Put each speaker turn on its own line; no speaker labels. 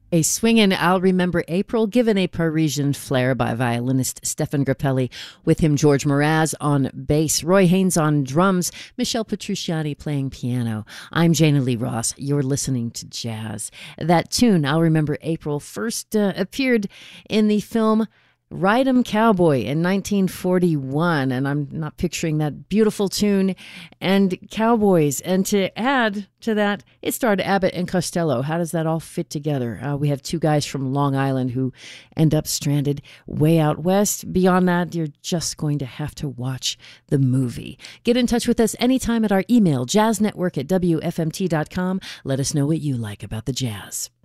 A swingin' I'll Remember April, given a Parisian flair by violinist Stefan Grappelli. With him, George Mraz on bass, Roy Haynes on drums, Michelle Petrucciani playing piano. I'm Jana Lee Ross. You're listening to Jazz. That tune, I'll Remember April, first appeared in the film Ride 'em Cowboy in 1941, and I'm not picturing that beautiful tune and cowboys. And to add to that, it starred Abbott and Costello. How does that all fit together? We have two guys from Long Island who end up stranded way out west. Beyond that, you're just going to have to watch the movie. Get in touch with us anytime at our email, jazznetwork@wfmt.com. Let us know what you like about the jazz.